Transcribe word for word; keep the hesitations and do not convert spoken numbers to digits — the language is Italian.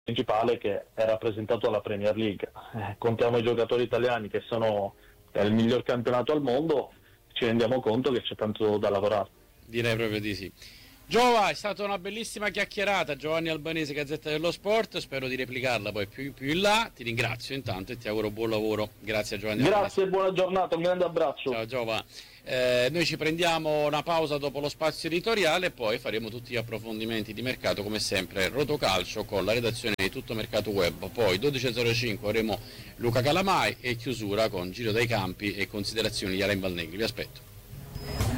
principale che è rappresentato dalla Premier League. Eh, contiamo i giocatori italiani che sono è il miglior campionato al mondo, ci rendiamo conto che c'è tanto da lavorare. Direi proprio di sì. Giova, è stata una bellissima chiacchierata. Giovanni Albanese, Gazzetta dello Sport, spero di replicarla poi più, più in là. Ti ringrazio intanto e ti auguro buon lavoro. Grazie a Giovanni Grazie Albanese. e buona giornata, un grande abbraccio. Ciao Giova. Eh, noi ci prendiamo una pausa dopo lo spazio editoriale e poi faremo tutti gli approfondimenti di mercato come sempre Rotocalcio con la redazione di Tutto Mercato Web. Poi dodici e zero cinque avremo Luca Calamai e chiusura con Giro dai Campi e considerazioni di Alain Valnegri. Vi aspetto.